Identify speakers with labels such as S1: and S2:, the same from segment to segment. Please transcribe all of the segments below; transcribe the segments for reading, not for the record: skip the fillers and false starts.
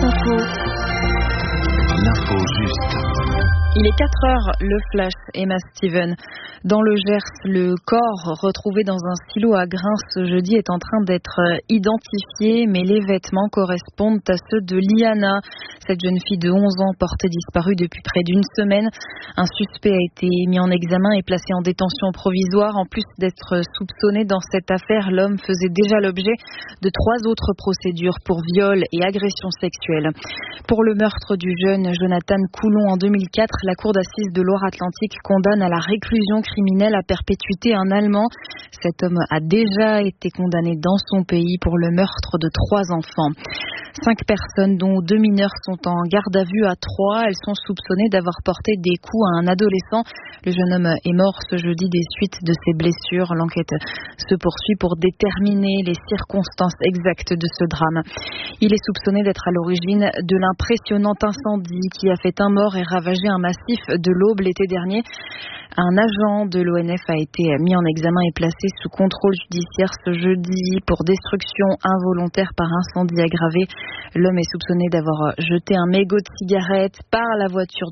S1: Info.
S2: L'info juste.
S1: Il est 4h, le flash, Emma Steven. Dans le Gers, le corps retrouvé dans un silo à Grains ce jeudi est en train d'être identifié, mais les vêtements correspondent à ceux de Liana. Cette jeune fille de 11 ans portée disparue depuis près d'une semaine. Un suspect a été mis en examen et placé en détention provisoire. En plus d'être soupçonné dans cette affaire, l'homme faisait déjà l'objet de 3 autres procédures pour viol et agression sexuelle. Pour le meurtre du jeune Jonathan Coulon en 2004, la Cour d'assises de Loire-Atlantique condamne à la réclusion criminelle à perpétuité un Allemand. Cet homme a déjà été condamné dans son pays pour le meurtre de 3 enfants. 5 personnes, dont 2 mineurs, sont en garde à vue à Troyes. Elles sont soupçonnées d'avoir porté des coups à un adolescent. Le jeune homme est mort ce jeudi des suites de ses blessures. L'enquête se poursuit pour déterminer les circonstances exactes de ce drame. Il est soupçonné d'être à l'origine de l'impressionnant incendie qui a fait un mort et ravagé un massif de l'Aube l'été dernier. Un agent de l'ONF a été mis en examen et placé sous contrôle judiciaire ce jeudi pour destruction involontaire par incendie aggravé. L'homme est soupçonné d'avoir jeté un mégot de cigarette par la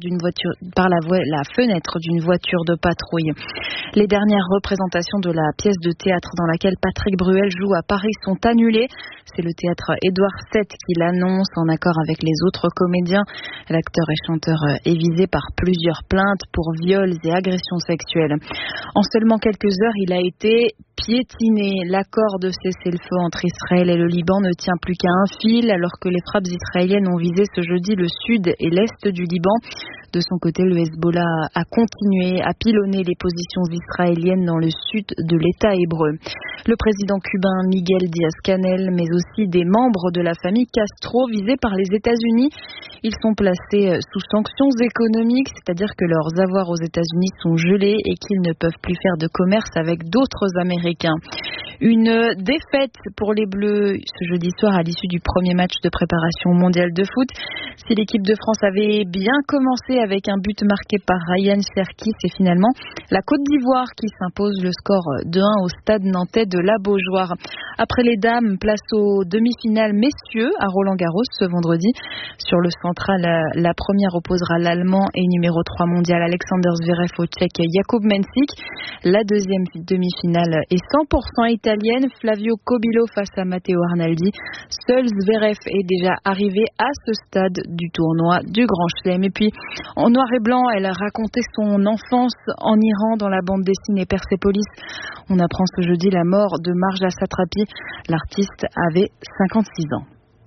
S1: fenêtre d'une voiture de patrouille. Les dernières représentations de la pièce de théâtre dans laquelle Patrick Bruel joue à Paris sont annulées. C'est le théâtre Édouard VII qui l'annonce en accord avec les autres comédiens. L'acteur et chanteur est visé par plusieurs plaintes pour viols et agressions sexuelles. En seulement quelques heures, il a été piétiné. L'accord de cessez-le-feu entre Israël et le Liban ne tient plus qu'à un fil alors que les frappes israéliennes ont visé ce jeudi le sud et l'est du Liban. De son côté, le Hezbollah a continué à pilonner les positions israéliennes dans le sud de l'État hébreu. Le président cubain Miguel Díaz-Canel, mais aussi des membres de la famille Castro visés par les États-Unis. Ils sont placés sous sanctions économiques, c'est-à-dire que leurs avoirs aux États-Unis sont gelés et qu'ils ne peuvent plus faire de commerce avec d'autres Américains. Une défaite pour les Bleus ce jeudi soir à l'issue du premier match de préparation au mondial de foot. Si l'équipe de France avait bien commencé avec un but marqué par Ryan Cherki, c'est finalement la Côte d'Ivoire qui s'impose le score 2-1 au stade nantais de la Beaujoire. Après les dames, place aux demi-finales messieurs à Roland-Garros ce vendredi. Sur le central, la première opposera l'Allemand et numéro 3 mondial Alexander Zverev au Tchèque Jakub Mensik. La deuxième demi-finale est 100% italienne, Flavio Cobillo face à Matteo Arnaldi. Seul Zverev est déjà arrivé à ce stade du tournoi du Grand Chelem. Et puis, en noir et blanc, elle a raconté son enfance en Iran dans la bande dessinée Persepolis. On apprend ce jeudi la mort de Marja Satrapi. L'artiste avait 56 ans.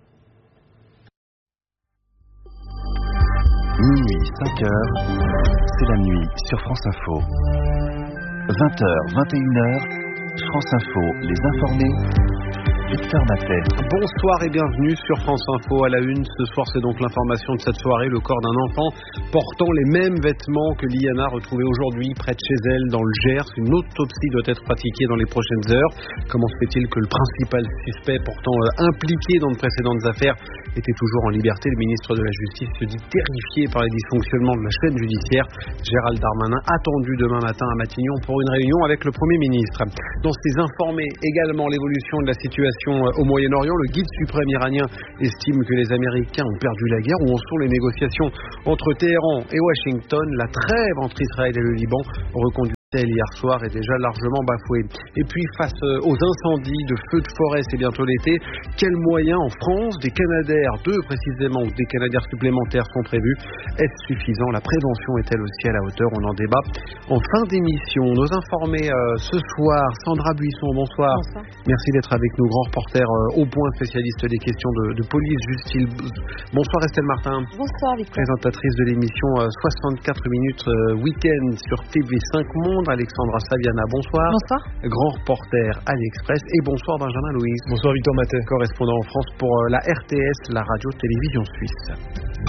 S2: Minuit, 5h, c'est la nuit sur France Info. 20h, 21h, France Info, les informés. Victor Matet.
S3: Bonsoir et bienvenue sur France Info. À la une, ce soir, c'est donc l'information de cette soirée. Le corps d'un enfant portant les mêmes vêtements que Liana, retrouvé aujourd'hui près de chez elle dans le Gers. Une autopsie doit être pratiquée dans les prochaines heures. Comment se fait-il que le principal suspect pourtant impliqué dans de précédentes affaires était toujours en liberté? Le ministre de la Justice se dit terrifié par les dysfonctionnements de la chaîne judiciaire. Gérald Darmanin attendu demain matin à Matignon pour une réunion avec le Premier ministre. Dans ces informés, également l'évolution de la situation au Moyen-Orient. Le guide suprême iranien estime que les Américains ont perdu la guerre. Où en sont les négociations entre Téhéran et Washington? La trêve entre Israël et le Liban, reconduite hier soir, est déjà largement bafouée. Et puis face aux incendies de feux de forêt, c'est bientôt l'été. Quels moyens en France? Des Canadair, 2 précisément, ou des Canadair supplémentaires sont prévus. Est-ce suffisant? La prévention est-elle aussi à la hauteur? On en débat en fin d'émission. Nos informés ce soir, Sandra Buisson, bonsoir.
S1: Bonsoir.
S3: Merci d'être avec nous, grand reporter au point, spécialiste des questions de police, justice. Bonsoir Estelle Martin.
S1: Bonsoir Victor.
S3: Présentatrice de l'émission 64 minutes week-end sur TV5 Monde. Alexandra Saviana, bonsoir.
S1: Bonsoir.
S3: Grand reporter à l'Express. Et bonsoir Benjamin Louise.
S4: Bonsoir Victor Matet.
S3: Correspondant en France pour la RTS, la radio-télévision suisse.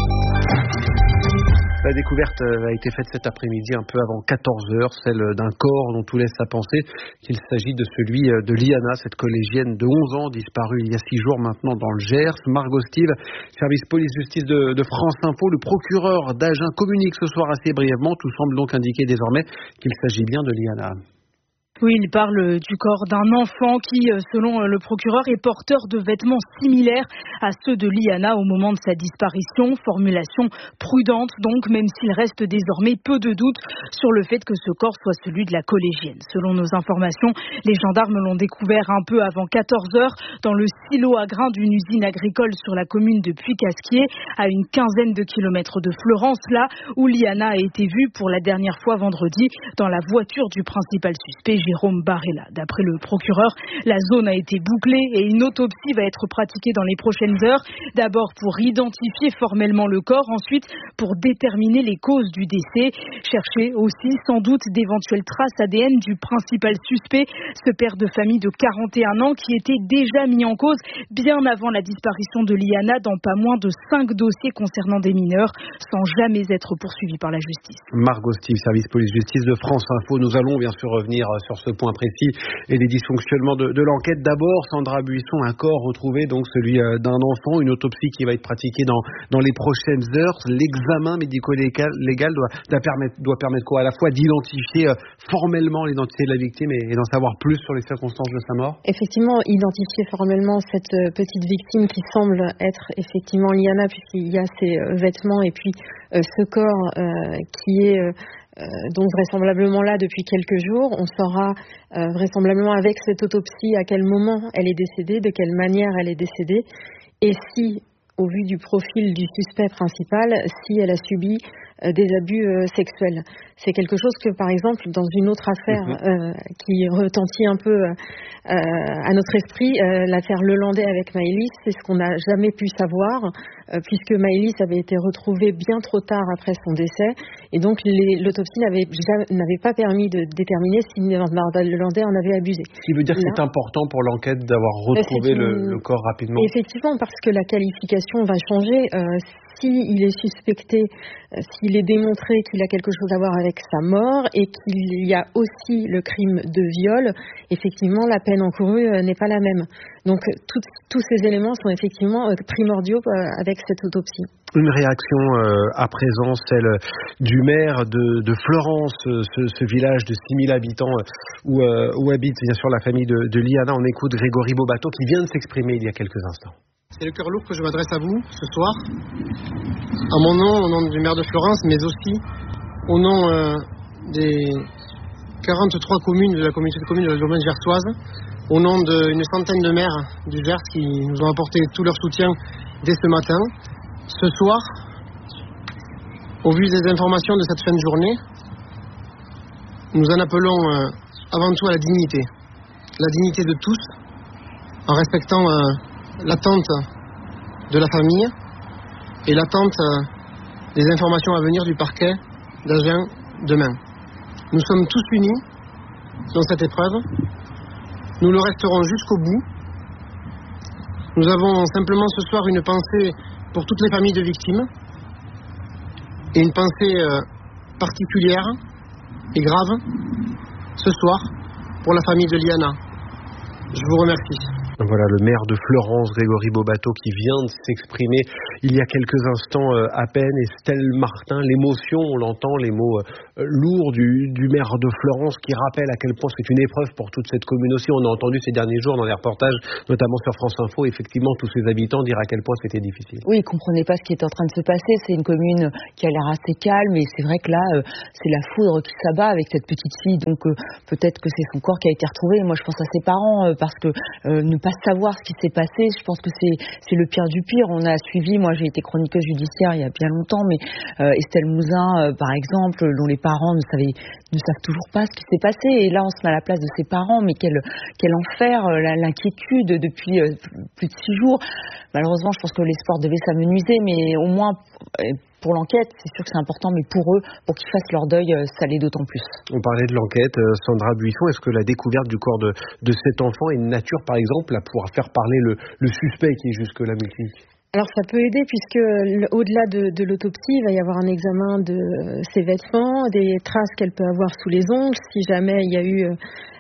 S3: La découverte a été faite cet après-midi un peu avant 14h, celle d'un corps dont tout laisse à penser qu'il s'agit de celui de Liana, cette collégienne de 11 ans disparue il y a 6 jours maintenant dans le Gers. Margot Steve, service police-justice de France Info, le procureur d'Agen communique ce soir assez brièvement. Tout semble donc indiquer désormais qu'il s'agit bien de Liana.
S4: Oui, il parle du corps d'un enfant qui, selon le procureur, est porteur de vêtements similaires à ceux de Liana au moment de sa disparition. Formulation prudente donc, même s'il reste désormais peu de doutes sur le fait que ce corps soit celui de la collégienne. Selon nos informations, les gendarmes l'ont découvert un peu avant 14h dans le silo à grains d'une usine agricole sur la commune de Puy-Casquier, à une quinzaine de kilomètres de Fleurance, là où Liana a été vue pour la dernière fois vendredi dans la voiture du principal suspect, Jérôme Barella. D'après le procureur, la zone a été bouclée et une autopsie va être pratiquée dans les prochaines heures. D'abord pour identifier formellement le corps, ensuite pour déterminer les causes du décès. Chercher aussi sans doute d'éventuelles traces ADN du principal suspect, ce père de famille de 41 ans qui était déjà mis en cause bien avant la disparition de Liana dans pas moins de 5 dossiers concernant des mineurs sans jamais être poursuivi par la justice.
S3: Margot Steve, service police-justice de France Info. Nous allons bien sûr revenir sur ce point précis et les dysfonctionnements de l'enquête. D'abord, Sandra Buisson, un corps retrouvé, donc celui d'un enfant, une autopsie qui va être pratiquée dans les prochaines heures. L'examen médico-légal doit permettre quoi? À la fois d'identifier formellement l'identité de la victime et d'en savoir plus sur les circonstances de sa mort.
S5: Effectivement, identifier formellement cette petite victime qui semble être effectivement Liana, puisqu'il y a ses vêtements et puis ce corps qui est donc vraisemblablement là depuis quelques jours. On saura vraisemblablement avec cette autopsie à quel moment elle est décédée, de quelle manière elle est décédée, et si, au vu du profil du suspect principal, si elle a subi des abus sexuels. C'est quelque chose que, par exemple, dans une autre affaire qui retentit un peu à notre esprit, l'affaire Lelandais avec Maëlys, c'est ce qu'on n'a jamais pu savoir, puisque Maëlys avait été retrouvée bien trop tard après son décès, et donc l'autopsie n'avait pas permis de déterminer si Lelandais en avait abusé.
S3: Ce qui veut dire que c'est important pour l'enquête d'avoir retrouvé le corps rapidement.
S5: Effectivement, parce que la qualification va changer. S'il est suspecté, s'il est démontré qu'il a quelque chose à voir avec sa mort et qu'il y a aussi le crime de viol, effectivement, la peine encourue n'est pas la même. Donc, tous ces éléments sont effectivement primordiaux avec cette autopsie.
S3: Une réaction à présent, celle du maire de Fleurance, ce village de 6000 habitants où habite bien sûr la famille de Liana. On écoute Grégory Bobato qui vient de s'exprimer il y a quelques instants.
S6: C'est le cœur lourd que je m'adresse à vous ce soir, à mon nom, au nom du maire de Fleurance, mais aussi au nom des 43 communes de la communauté de communes de la domaine gersoise, au nom d'une centaine de maires du Gers qui nous ont apporté tout leur soutien dès ce matin. Ce soir, au vu des informations de cette fin de journée, nous en appelons avant tout à la dignité de tous, en respectant l'attente de la famille et l'attente des informations à venir du parquet d'Agen demain. Nous sommes tous unis dans cette épreuve. Nous le resterons jusqu'au bout. Nous avons simplement ce soir une pensée pour toutes les familles de victimes et une pensée particulière et grave ce soir pour la famille de Liana. Je vous remercie.
S3: Voilà le maire de Fleurance, Grégory Bobato, qui vient de s'exprimer il y a quelques instants à peine. Estelle Martin, l'émotion, on l'entend, les mots lourds du maire de Fleurance qui rappelle à quel point c'est une épreuve pour toute cette commune aussi. On a entendu ces derniers jours dans les reportages, notamment sur France Info, effectivement tous ces habitants dire à quel point c'était difficile.
S7: Oui, ils ne comprenaient pas ce qui était en train de se passer. C'est une commune qui a l'air assez calme et c'est vrai que là, c'est la foudre qui s'abat avec cette petite fille. Donc peut-être que c'est son corps qui a été retrouvé. Moi, je pense à ses parents parce que ne pas savoir ce qui s'est passé, je pense que c'est le pire du pire. On a suivi, moi j'ai été chroniqueuse judiciaire il y a bien longtemps, mais Estelle Mouzin par exemple, dont les parents ne savent toujours pas ce qui s'est passé, et là on se met à la place de ses parents, mais quel enfer, l'inquiétude depuis plus de 6 jours. Malheureusement je pense que l'espoir devait s'amenuiser, mais au moins pour l'enquête, c'est sûr que c'est important, mais pour eux, pour qu'ils fassent leur deuil, ça l'est d'autant plus.
S3: On parlait de l'enquête, Sandra Buisson, est-ce que la découverte du corps de cet enfant est de nature, par exemple, à pouvoir faire parler le suspect qui est jusque-là mutique ?
S5: Alors ça peut aider puisque au-delà de l'autopsie, il va y avoir un examen de ses vêtements, des traces qu'elle peut avoir sous les ongles, si jamais il y a eu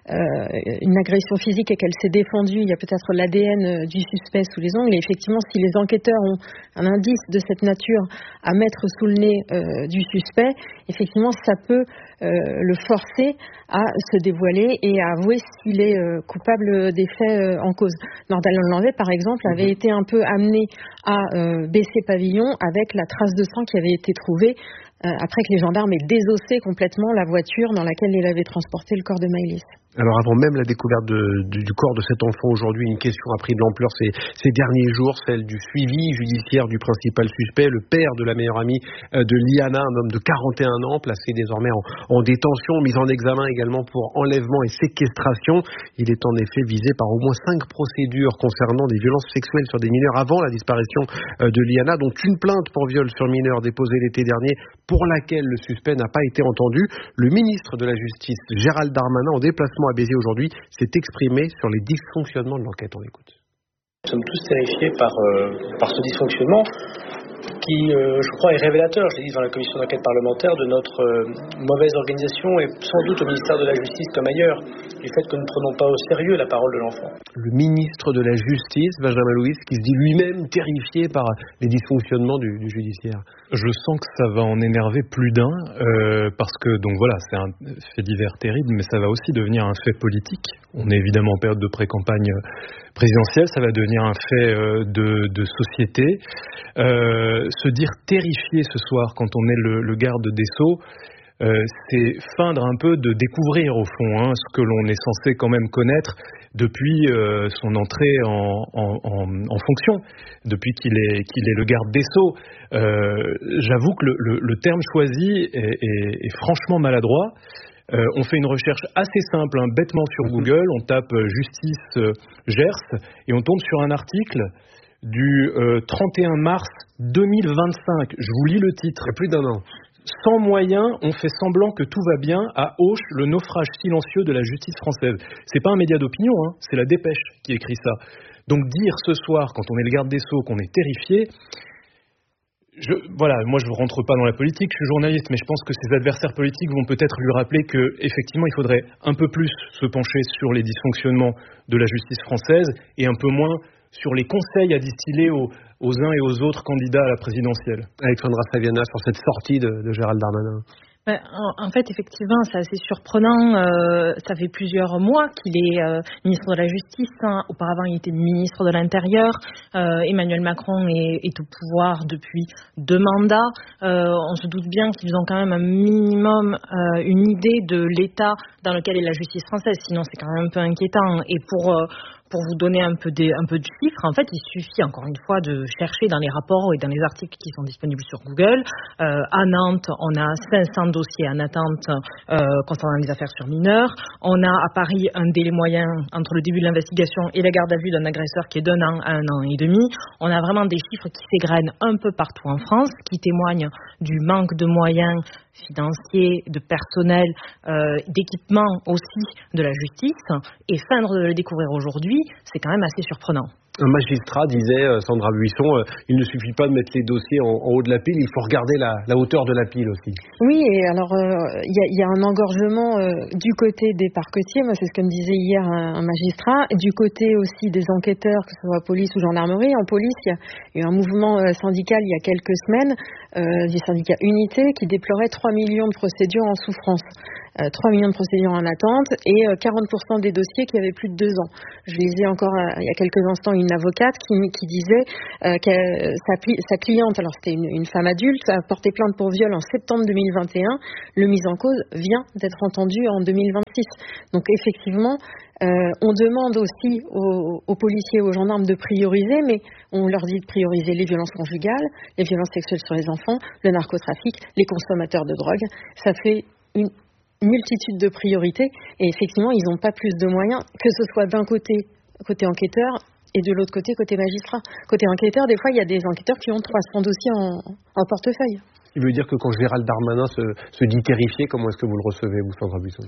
S5: une agression physique et qu'elle s'est défendue, il y a peut-être l'ADN du suspect sous les ongles. Et effectivement, si les enquêteurs ont un indice de cette nature à mettre sous le nez du suspect, effectivement, ça peut le forcer à se dévoiler et à avouer s'il est coupable des faits en cause. Nordal Lelandais, par exemple, avait été un peu amené à baisser pavillon avec la trace de sang qui avait été trouvée après que les gendarmes aient désossé complètement la voiture dans laquelle il avait transporté le corps de Maëlys.
S3: Alors avant même la découverte du corps de cet enfant aujourd'hui, une question a pris de l'ampleur ces derniers jours, celle du suivi judiciaire du principal suspect, le père de la meilleure amie de Liana, un homme de 41 ans, placé désormais en détention, mis en examen également pour enlèvement et séquestration. Il est en effet visé par au moins 5 procédures concernant des violences sexuelles sur des mineurs avant la disparition de Liana, dont une plainte pour viol sur mineur déposée l'été dernier pour laquelle le suspect n'a pas été entendu. Le ministre de la Justice, Gérald Darmanin, en déplacement à Béziers aujourd'hui, s'est exprimé sur les dysfonctionnements de l'enquête. On l'écoute.
S8: Nous sommes tous terrifiés par ce dysfonctionnement qui, je crois, est révélateur, je l'ai dit dans la commission d'enquête parlementaire, de notre mauvaise organisation et sans doute au ministère de la Justice comme ailleurs, du fait que nous ne prenons pas au sérieux la parole de l'enfant.
S3: Le ministre de la Justice, Benjamin Louis, qui se dit lui-même terrifié par les dysfonctionnements du judiciaire.
S9: Je sens que ça va en énerver plus d'un, parce que, donc voilà, c'est un fait divers terrible, mais ça va aussi devenir un fait politique. On est évidemment en période de pré-campagne présidentielle, ça va devenir un fait de société. Se dire terrifié ce soir quand on est le garde des Sceaux, c'est feindre un peu de découvrir au fond ce que l'on est censé quand même connaître depuis son entrée en fonction, depuis qu'il est le garde des Sceaux. J'avoue que le terme choisi est franchement maladroit. On fait une recherche assez simple, bêtement sur Google, on tape justice Gers et on tombe sur un article du 31 mars 2025. Je vous lis le titre.
S3: Il y a plus d'un an.
S9: Sans moyens, on fait semblant que tout va bien à Auch, le naufrage silencieux de la justice française. C'est pas un média d'opinion, c'est la Dépêche qui écrit ça. Donc dire ce soir, quand on est le garde des Sceaux, qu'on est terrifié, moi je ne rentre pas dans la politique, je suis journaliste, mais je pense que ses adversaires politiques vont peut-être lui rappeler qu'effectivement il faudrait un peu plus se pencher sur les dysfonctionnements de la justice française et un peu moins sur les conseils à distiller aux uns et aux autres candidats à la présidentielle.
S3: Alexandra Saviana, sur cette sortie de Gérald Darmanin.
S1: En fait, effectivement, c'est assez surprenant. Ça fait plusieurs mois qu'il est ministre de la Justice. Auparavant, il était ministre de l'Intérieur. Emmanuel Macron est au pouvoir depuis 2 mandats. On se doute bien qu'ils ont quand même un minimum une idée de l'état dans lequel est la justice française. Sinon, c'est quand même un peu inquiétant. Et pour vous donner un peu de chiffres, en fait, il suffit encore une fois de chercher dans les rapports et dans les articles qui sont disponibles sur Google. À Nantes, on a 500 dossiers en attente concernant les affaires sur mineurs. On a à Paris un délai moyen entre le début de l'investigation et la garde à vue d'un agresseur qui est d'1 an à 1 an et demi. On a vraiment des chiffres qui s'égrènent un peu partout en France, qui témoignent du manque de moyens financiers, de personnel, d'équipement aussi de la justice. Et feindre de le découvrir aujourd'hui, c'est quand même assez surprenant.
S3: Un magistrat disait, Sandra Buisson, il ne suffit pas de mettre les dossiers en haut de la pile, il faut regarder la hauteur de la pile aussi.
S5: Oui, et alors il y a un engorgement du côté des parquetiers, moi c'est ce que me disait hier un magistrat, du côté aussi des enquêteurs, que ce soit police ou gendarmerie. En police, il y a eu un mouvement syndical il y a quelques semaines, du syndicat Unité, qui déplorait 3 millions de procédures en souffrance. 3 millions de procédures en attente et 40% des dossiers qui avaient plus de 2 ans. Je lisais encore il y a quelques instants une avocate qui disait que sa cliente, alors c'était une femme adulte, a porté plainte pour viol en septembre 2021. Le mis en cause vient d'être entendu en 2026. Donc effectivement, on demande aussi aux policiers et aux gendarmes de prioriser, mais on leur dit de prioriser les violences conjugales, les violences sexuelles sur les enfants, le narcotrafic, les consommateurs de drogue. Ça fait une multitude de priorités et effectivement ils n'ont pas plus de moyens, que ce soit d'un côté enquêteur et de l'autre côté magistrat. Côté enquêteur, des fois il y a des enquêteurs qui ont 300 dossiers en portefeuille.
S3: Il veut dire que quand Gérald Darmanin se dit terrifié, comment est-ce que vous le recevez, vous, Sandra Buisson?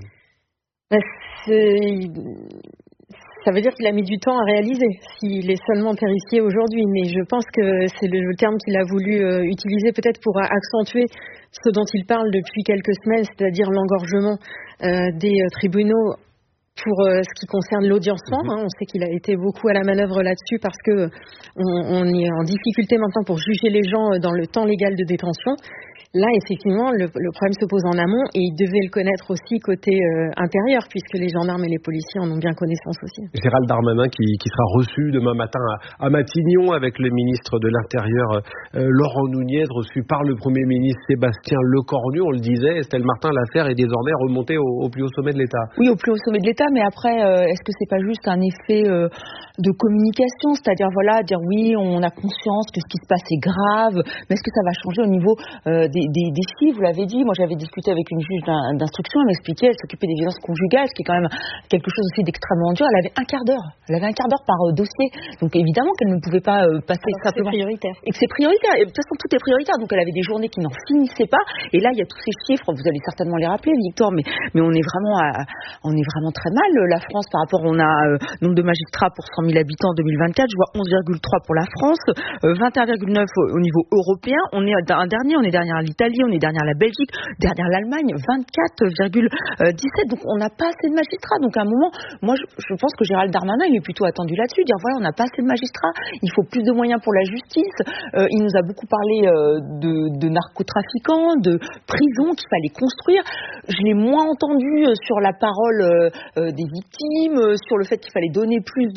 S5: Ça veut dire qu'il a mis du temps à réaliser, s'il est seulement terrifié aujourd'hui. Mais je pense que c'est le terme qu'il a voulu utiliser peut-être pour accentuer ce dont il parle depuis quelques semaines, c'est-à-dire l'engorgement des tribunaux pour ce qui concerne l'audiencement. On sait qu'il a été beaucoup à la manœuvre là-dessus parce que on est en difficulté maintenant pour juger les gens dans le temps légal de détention. Là, effectivement, le problème se pose en amont et ils devaient le connaître aussi côté intérieur, puisque les gendarmes et les policiers en ont bien connaissance aussi.
S3: Gérald Darmanin qui sera reçu demain matin à Matignon avec le ministre de l'Intérieur Laurent Nunez, reçu par le Premier ministre Sébastien Lecornu. On le disait, Estelle Martin, l'affaire est désormais remontée au plus haut sommet de l'État.
S7: Oui, au plus haut sommet de l'État, mais après, est-ce que c'est pas juste un effet de communication, c'est-à-dire dire oui, on a conscience que ce qui se passe est grave, mais est-ce que ça va changer au niveau des filles, vous l'avez dit. Moi, j'avais discuté avec une juge d'instruction, elle m'expliquait, elle s'occupait des violences conjugales, ce qui est quand même quelque chose aussi d'extrêmement dur. Elle avait un quart d'heure par dossier. Donc, évidemment qu'elle ne pouvait pas passer simplement.
S5: C'est prioritaire.
S7: Et que c'est prioritaire. Et de toute façon, tout est prioritaire. Donc, elle avait des journées qui n'en finissaient pas. Et là, il y a tous ces chiffres. Vous allez certainement les rappeler, Victor, mais on est vraiment très mal. La France, par rapport, on a nombre de magistrats pour 100 000 habitants en 2024. Je vois 11,3 pour la France, 21,9 au niveau européen. On est dernier à l'Italie, on est derrière la Belgique, derrière l'Allemagne, 24,17. Donc on n'a pas assez de magistrats. Donc à un moment, moi je pense que Gérald Darmanin, il est plutôt attendu là-dessus, dire voilà, on n'a pas assez de magistrats, il faut plus de moyens pour la justice. Il nous a beaucoup parlé de narcotrafiquants, de prisons qu'il fallait construire. Je l'ai moins entendu sur la parole des victimes, sur le fait qu'il fallait donner plus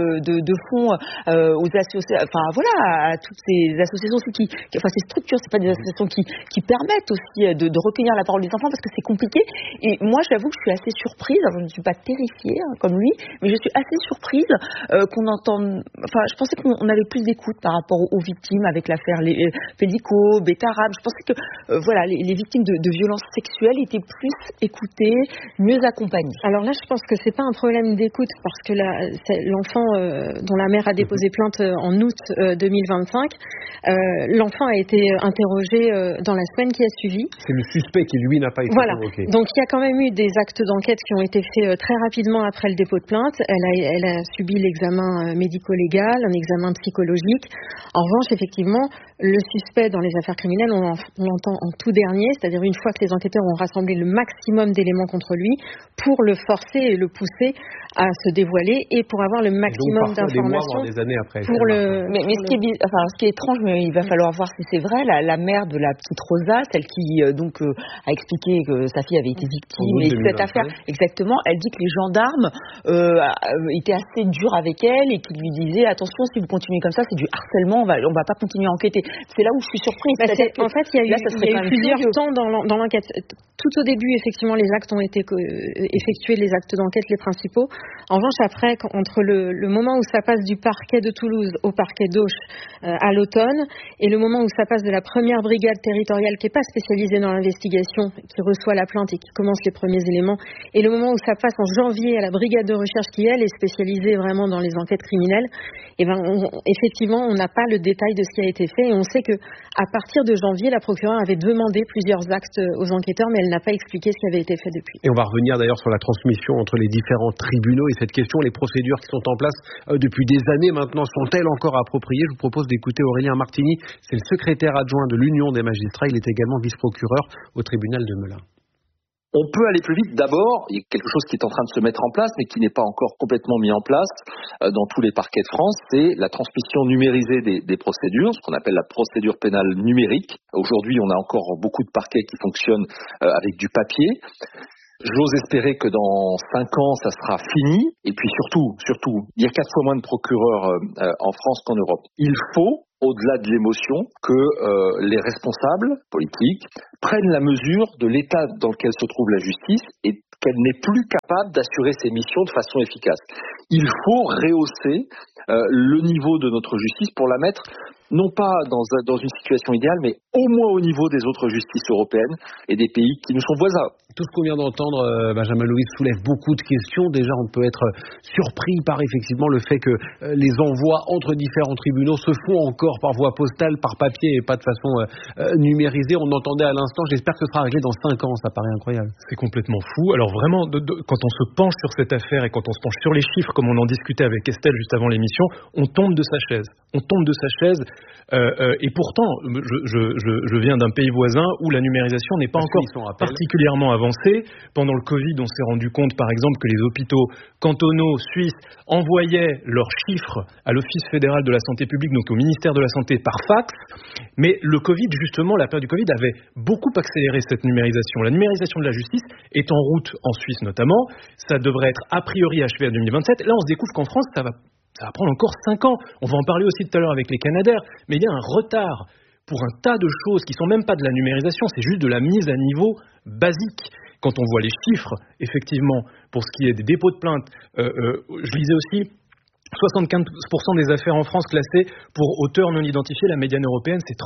S7: de fonds aux associations, à toutes ces associations aussi ces structures, c'est pas des associations qui permettent aussi de recueillir la parole des enfants, parce que c'est compliqué. Et moi, j'avoue que je suis assez surprise. Alors, je ne suis pas terrifiée comme lui, mais je suis assez surprise qu'on entende. Je pensais qu'on avait plus d'écoute par rapport aux victimes avec l'affaire Pellico, Betarab. Je pensais que les victimes de violences sexuelles étaient plus écoutées, mieux accompagnées.
S5: Alors là, je pense que c'est pas un problème d'écoute, parce que l'enfant dont la mère a déposé plainte en août 2025, l'enfant a été interrogé dans la semaine qui a suivi.
S3: C'est le suspect qui, lui, n'a pas été convoqué.
S5: Donc, il y a quand même eu des actes d'enquête qui ont été faits très rapidement après le dépôt de plainte. Elle a subi l'examen médico-légal, un examen psychologique. En revanche, effectivement, le suspect dans les affaires criminelles, on l'entend en tout dernier, c'est-à-dire une fois que les enquêteurs ont rassemblé le maximum d'éléments contre lui pour le forcer et le pousser à se dévoiler et pour avoir le maximum d'informations.
S3: Des années après.
S7: Mais ce qui est étrange, mais il va falloir voir si c'est vrai, la mère de la petite Rosa, celle qui a expliqué que sa fille avait été victime et cette affaire, exactement, elle dit que les gendarmes étaient assez durs avec elle et qu'ils lui disaient attention, si vous continuez comme ça, c'est du harcèlement, on va pas continuer à enquêter. C'est là où je suis surprise.
S5: En fait, il y a eu plusieurs temps dans l'enquête. Tout au début, effectivement, les actes ont été effectués, les actes d'enquête, les principaux. En revanche, après, entre le moment où ça passe du parquet de Toulouse au parquet d'Auch à l'automne, et le moment où ça passe de la première brigade territoriale qui n'est pas spécialisée dans l'investigation, qui reçoit la plainte et qui commence les premiers éléments, et le moment où ça passe en janvier à la brigade de recherche qui, elle, est spécialisée vraiment dans les enquêtes criminelles, effectivement, on n'a pas le détail de ce qui a été fait, et on sait que à partir de janvier, la procureure avait demandé plusieurs actes aux enquêteurs, mais elle n'a pas expliqué ce qui avait été fait depuis.
S3: Et on va revenir d'ailleurs sur la transmission entre les différents tribunaux et cette question, les procédures qui sont en place depuis des années maintenant, sont-elles encore appropriées? Je vous propose d'écouter Aurélien Martini, c'est le secrétaire adjoint de l'Union des magistrats, il est également vice-procureur au tribunal de Melun.
S10: On peut aller plus vite. D'abord, il y a quelque chose qui est en train de se mettre en place, mais qui n'est pas encore complètement mis en place dans tous les parquets de France, c'est la transmission numérisée des procédures, ce qu'on appelle la procédure pénale numérique. Aujourd'hui, on a encore beaucoup de parquets qui fonctionnent avec du papier. J'ose espérer que dans 5 ans, ça sera fini. Et puis surtout, il y a 4 fois moins de procureurs en France qu'en Europe. Il faut, au-delà de l'émotion, que les responsables politiques prennent la mesure de l'état dans lequel se trouve la justice et qu'elle n'est plus capable d'assurer ses missions de façon efficace. Il faut rehausser le niveau de notre justice pour la mettre non pas dans une situation idéale, mais au moins au niveau des autres justices européennes et des pays qui nous sont voisins.
S3: Tout ce qu'on vient d'entendre, Benjamin Louis, soulève beaucoup de questions. Déjà, on peut être surpris par effectivement le fait que les envois entre différents tribunaux se font encore par voie postale, par papier et pas de façon numérisée. On entendait à l'instant, j'espère que ce sera réglé dans 5 ans, ça paraît incroyable.
S9: C'est complètement fou. Alors vraiment, quand on se penche sur cette affaire et quand on se penche sur les chiffres, comme on en discutait avec Estelle juste avant l'émission, on tombe de sa chaise. Et pourtant, je viens d'un pays voisin où la numérisation n'est pas encore particulièrement avancée. Pendant le Covid, on s'est rendu compte, par exemple, que les hôpitaux cantonaux suisses envoyaient leurs chiffres à l'Office fédéral de la santé publique, donc au ministère de la Santé, par fax. Mais le Covid, justement, la période du Covid avait beaucoup accéléré cette numérisation. La numérisation de la justice est en route en Suisse notamment. Ça devrait être a priori achevé en 2027. Là, on se découvre qu'en France, ça va prendre encore 5 ans. On va en parler aussi tout à l'heure avec les Canadaires. Mais il y a un retard pour un tas de choses qui sont même pas de la numérisation, c'est juste de la mise à niveau basique. Quand on voit les chiffres, effectivement, pour ce qui est des dépôts de plainte, je lisais aussi 75% des affaires en France classées pour auteurs non identifiés, la médiane européenne c'est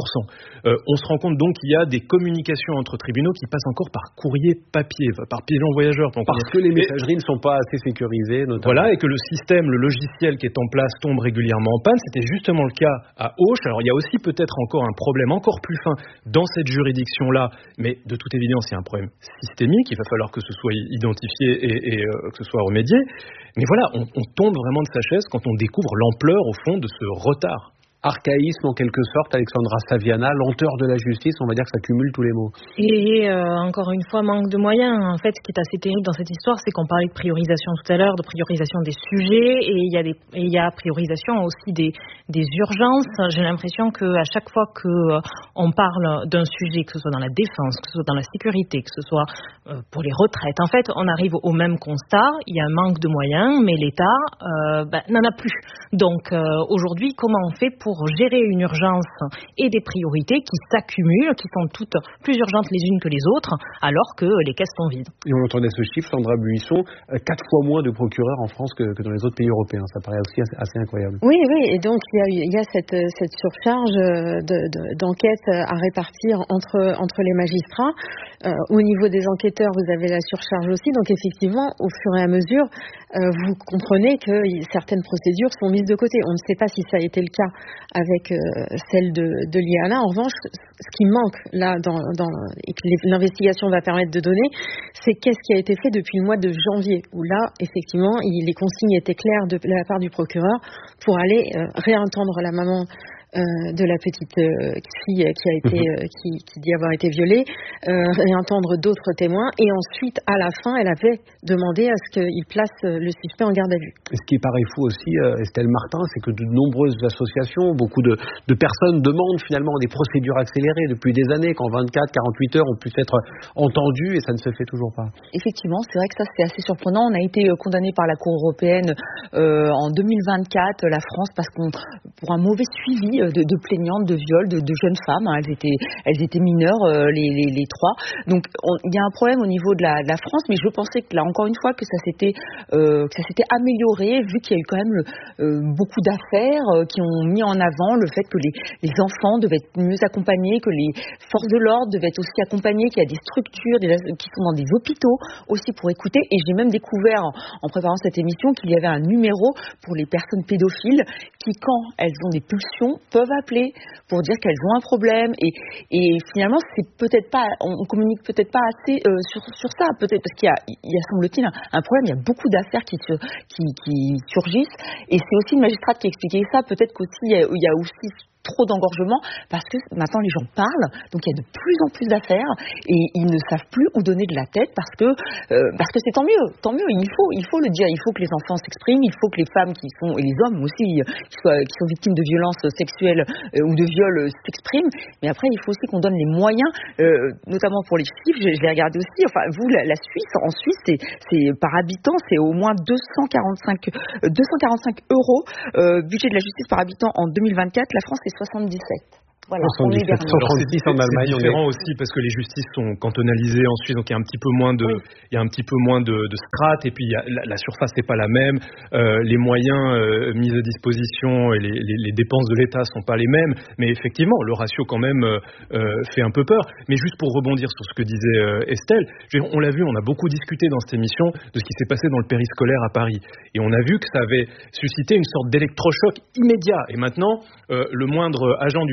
S9: 38%. On se rend compte donc qu'il y a des communications entre tribunaux qui passent encore par courrier papier, par pigeon voyageur.
S3: Parce que les messageries ne sont pas assez sécurisées notamment.
S9: Voilà, et que le système, le logiciel qui est en place tombe régulièrement en panne. C'était justement le cas à Auch. Alors il y a aussi peut-être encore un problème encore plus fin dans cette juridiction-là, mais de toute évidence il y a un problème systémique, il va falloir que ce soit identifié et que ce soit remédié. Mais voilà, on tombe vraiment de sa chaise quand on découvre l'ampleur, au fond, de ce retard.
S3: Archaïsme en quelque sorte, Alexandra Saviana, lenteur de la justice, on va dire que ça cumule tous les mots.
S5: Et encore une fois, manque de moyens. En fait, ce qui est assez terrible dans cette histoire, c'est qu'on parlait de priorisation tout à l'heure, de priorisation des sujets, et il y a priorisation aussi des urgences. J'ai l'impression qu'à chaque fois qu'on parle d'un sujet, que ce soit dans la défense, que ce soit dans la sécurité, que ce soit pour les retraites, en fait, on arrive au même constat. Il y a un manque de moyens, mais l'État n'en a plus. Donc aujourd'hui, comment on fait pour gérer une urgence et des priorités qui s'accumulent, qui sont toutes plus urgentes les unes que les autres, alors que les caisses sont vides.
S3: Et on entendait ce chiffre, Sandra Buisson, 4 fois moins de procureurs en France que dans les autres pays européens. Ça paraît aussi assez incroyable.
S5: Oui, et donc il y a cette surcharge d'enquêtes à répartir entre les magistrats. Au niveau des enquêteurs, vous avez la surcharge aussi. Donc effectivement, au fur et à mesure, vous comprenez que certaines procédures sont mises de côté. On ne sait pas si ça a été le cas avec celle de l'IANA. En revanche, ce qui manque là et que l'investigation va permettre de donner, c'est qu'est-ce qui a été fait depuis le mois de janvier, où là, effectivement, les consignes étaient claires de la part du procureur pour aller réentendre la maman de la petite fille qui dit avoir été violée, réentendre d'autres témoins, et ensuite à la fin elle avait demandé à ce qu'il place le suspect en garde à vue.
S3: Et ce qui paraît fou aussi, Estelle Martin, c'est que de nombreuses associations, beaucoup de personnes demandent finalement des procédures accélérées depuis des années, qu'en 24, 48 heures on puisse être entendu, et ça ne se fait toujours pas.
S7: Effectivement, c'est vrai que ça c'est assez surprenant. On a été condamné par la Cour européenne en 2024, la France, parce qu'on pour un mauvais suivi de plaignantes de viol de jeunes femmes. Elles étaient mineures, les trois. Donc il y a un problème au niveau de la France, mais je pensais que là encore une fois que ça s'était amélioré, vu qu'il y a eu quand même beaucoup d'affaires qui ont mis en avant le fait que les enfants devaient être mieux accompagnés, que les forces de l'ordre devaient être aussi accompagnées, qu'il y a des structures qui sont dans des hôpitaux aussi pour écouter. Et j'ai même découvert en préparant cette émission qu'il y avait un numéro pour les personnes pédophiles qui, quand elles ont des pulsions, peuvent appeler pour dire qu'elles ont un problème, et finalement c'est peut-être pas, on communique peut-être pas assez sur ça, peut-être parce qu'il y a semble-t-il un problème. Il y a beaucoup d'affaires qui surgissent, et c'est aussi une magistrate qui expliquait ça. Peut-être qu'aussi il y a aussi trop d'engorgement, parce que maintenant les gens parlent, donc il y a de plus en plus d'affaires et ils ne savent plus où donner de la tête, parce que c'est tant mieux, il faut le dire, il faut que les enfants s'expriment, il faut que les femmes et les hommes aussi qui sont victimes de violences sexuelles ou de viols s'expriment, mais après il faut aussi qu'on donne les moyens, notamment pour les chiffres. Je l'ai regardé aussi, enfin vous, la Suisse, en Suisse c'est par habitant, c'est au moins 245 euros budget de la justice par habitant en 2024. La France c'est 77. Voilà,
S3: 77,
S9: c'est en Allemagne. C'est différent aussi parce que les justices sont cantonalisées en Suisse, donc il y a un petit peu moins de strates, et puis la surface n'est pas la même, les moyens mis à disposition et les dépenses de l'État sont pas les mêmes, mais effectivement le ratio quand même fait un peu peur. Mais juste pour rebondir sur ce que disait Estelle, on l'a vu, on a beaucoup discuté dans cette émission de ce qui s'est passé dans le périscolaire à Paris, et on a vu que ça avait suscité une sorte d'électrochoc immédiat, et maintenant le moindre agent du périscolaire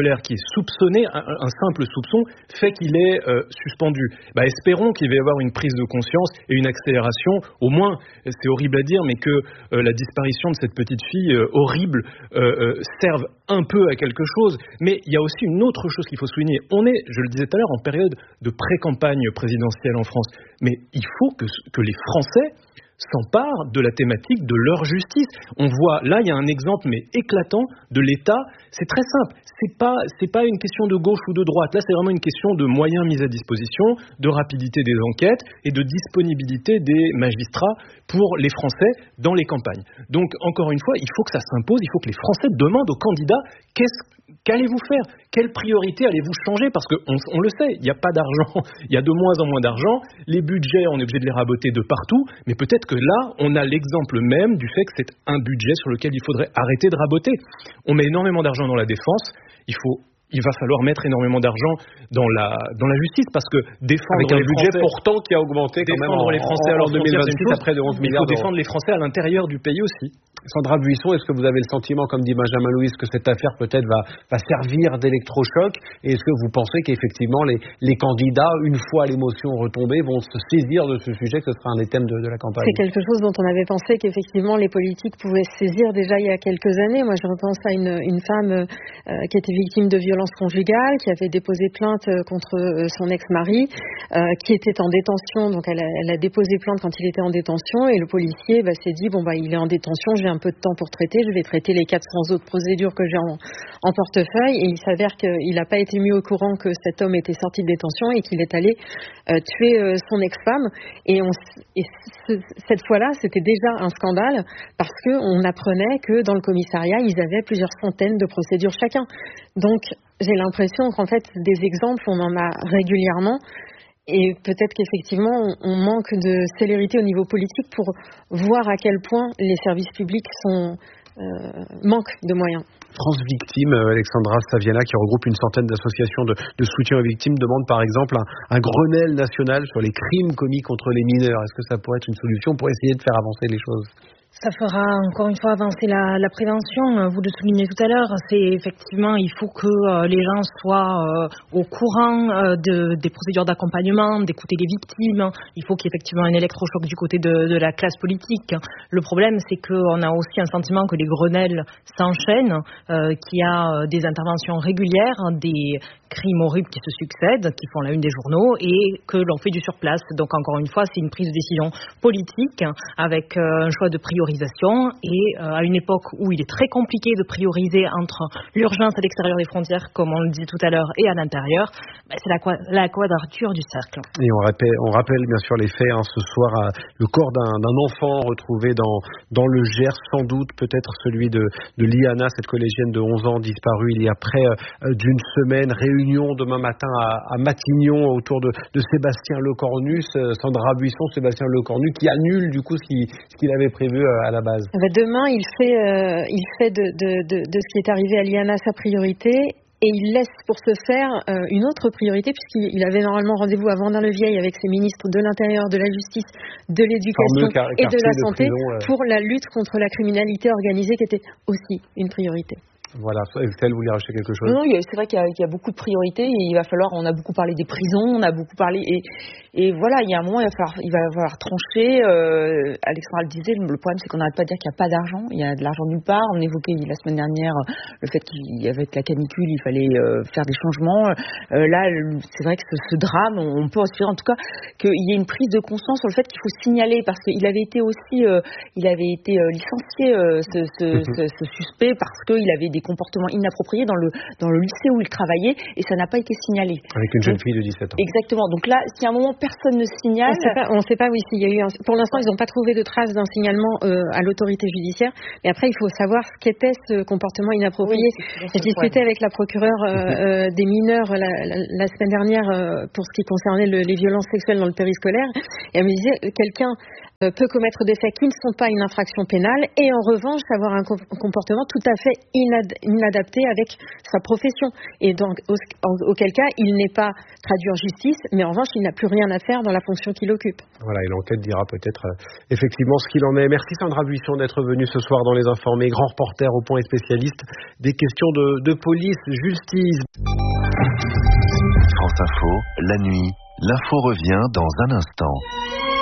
S9: scolaire qui est soupçonné, un simple soupçon fait qu'il est suspendu. Espérons qu'il va y avoir une prise de conscience et une accélération, au moins, c'est horrible à dire, mais que la disparition de cette petite fille horrible serve un peu à quelque chose. Mais il y a aussi une autre chose qu'il faut souligner. On est, je le disais tout à l'heure, en période de pré-campagne présidentielle en France. Mais il faut que les Français s'emparent de la thématique de leur justice. On voit, là, il y a un exemple, mais éclatant, de l'État. C'est très simple. C'est pas une question de gauche ou de droite. Là, c'est vraiment une question de moyens mis à disposition, de rapidité des enquêtes et de disponibilité des magistrats pour les Français dans les campagnes. Donc, encore une fois, il faut que ça s'impose. Il faut que les Français demandent aux candidats qu'allez-vous faire ? Quelle priorité allez-vous changer ? Parce qu'on le sait, il n'y a pas d'argent, il y a de moins en moins d'argent. Les budgets, on est obligé de les raboter de partout. Mais peut-être que là, on a l'exemple même du fait que c'est un budget sur lequel il faudrait arrêter de raboter. On met énormément d'argent dans la défense. Il va falloir mettre énormément d'argent dans la justice parce que défendre
S3: avec un
S9: les
S3: budget
S9: Français,
S3: pourtant qui a augmenté quand même
S9: les Français
S3: en 2026 à près de 11 milliards
S9: d'euros. Il faut défendre les Français à l'intérieur du pays aussi.
S3: Sandra Buisson, est-ce que vous avez le sentiment, comme dit Benjamin Louis, que cette affaire peut-être va servir d'électrochoc? Et est-ce que vous pensez qu'effectivement les candidats, une fois l'émotion retombée, vont se saisir de ce sujet, que ce sera un des thèmes de la campagne?
S5: C'est quelque chose dont on avait pensé qu'effectivement les politiques pouvaient se saisir déjà il y a quelques années. Moi, je repense à une femme qui était victime de violences conjugales, qui avait déposé plainte contre son ex-mari, qui était en détention. Donc, elle a déposé plainte quand il était en détention, et le policier s'est dit il est en détention, j'ai un peu de temps pour traiter, je vais traiter les 400 autres procédures que j'ai en portefeuille. Et il s'avère qu'il n'a pas été mis au courant que cet homme était sorti de détention et qu'il est allé tuer son ex-femme. Et cette fois-là, c'était déjà un scandale parce qu'on apprenait que dans le commissariat, ils avaient plusieurs centaines de procédures chacun. Donc, j'ai l'impression qu'en fait, des exemples, on en a régulièrement. Et peut-être qu'effectivement, on manque de célérité au niveau politique pour voir à quel point les services publics manquent de moyens.
S3: France Victimes, Alexandra Saviana, qui regroupe une centaine d'associations de soutien aux victimes, demande par exemple un Grenelle national sur les crimes commis contre les mineurs. Est-ce que ça pourrait être une solution pour essayer de faire avancer les choses ?
S11: Ça fera encore une fois avancer la prévention. Vous le soulignez tout à l'heure, c'est effectivement, il faut que les gens soient au courant des procédures d'accompagnement, d'écouter les victimes. Il faut qu'il y ait effectivement un électrochoc du côté de la classe politique. Le problème, c'est qu'on a aussi un sentiment que les Grenelles s'enchaînent, qu'il y a des interventions régulières, des crimes horribles qui se succèdent, qui font la une des journaux, et que l'on fait du surplace. Donc encore une fois, c'est une prise de décision politique avec un choix de priorisation, et à une époque où il est très compliqué de prioriser entre l'urgence à l'extérieur des frontières, comme on le dit tout à l'heure, et à l'intérieur, c'est la quadrature du cercle.
S3: Et on rappelle bien sûr les faits. Ce soir, le corps d'un enfant retrouvé dans le Gers, sans doute peut-être celui de Liana, cette collégienne de 11 ans disparue il y a près d'une semaine. Réunion demain matin à Matignon autour de Sébastien Lecornu. Sandra Buisson, Sébastien Lecornu qui annule du coup ce qu'il avait prévu à la base.
S5: Demain, il fait de ce qui est arrivé à Liana sa priorité. Et il laisse pour ce faire une autre priorité, puisqu'il avait normalement rendez-vous à Vendin-le-Vieil avec ses ministres de l'Intérieur, de la Justice, de l'Éducation et de la Santé pour la lutte contre la criminalité organisée, qui était aussi une priorité.
S3: Voilà, Estelle, vous voulez rajouter quelque chose?
S7: Non, c'est vrai qu'il y a beaucoup de priorités, et il va falloir, on a beaucoup parlé des prisons, on a beaucoup parlé, et voilà, il y a un moment, il va falloir trancher. Alexandra le disait, le problème c'est qu'on n'arrête pas de dire qu'il n'y a pas d'argent, il y a de l'argent nulle part. On évoquait la semaine dernière le fait qu'avec la canicule, il fallait faire des changements. Là, c'est vrai que ce drame, on peut espérer en tout cas qu'il y ait une prise de conscience sur le fait qu'il faut signaler, parce qu'il avait été aussi, licencié, ce suspect, parce qu'il avait des comportements inappropriés dans le lycée où il travaillait, et ça n'a pas été signalé.
S3: Avec une jeune fille de 17 ans.
S7: Exactement. Donc là, si à un moment personne ne signale,
S5: on ne sait pas s'il y a eu pour l'instant, ils n'ont pas trouvé de traces d'un signalement à l'autorité judiciaire. Mais après, il faut savoir ce qu'était ce comportement inapproprié. J'ai discuté avec la procureure des mineurs la semaine dernière pour ce qui concernait les violences sexuelles dans le périscolaire, et elle me disait quelqu'un peut commettre des faits qui ne sont pas une infraction pénale et en revanche avoir un comportement tout à fait inadapté avec sa profession. Et donc, auquel cas, il n'est pas traduit en justice, mais en revanche, il n'a plus rien à faire dans la fonction qu'il occupe.
S3: Voilà, et l'enquête dira peut-être effectivement ce qu'il en est. Merci Sandra Buisson d'être venue ce soir dans Les Informés, grand reporter au point et spécialiste des questions de police, justice.
S2: France Info, la nuit, l'info revient dans un instant.